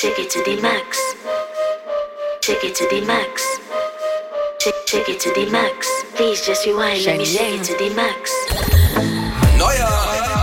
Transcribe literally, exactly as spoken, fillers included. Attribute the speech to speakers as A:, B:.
A: Take it to the max. Take it to the max. Take, take it to the max. Please just rewind. Let me shake it to the max.
B: Neuer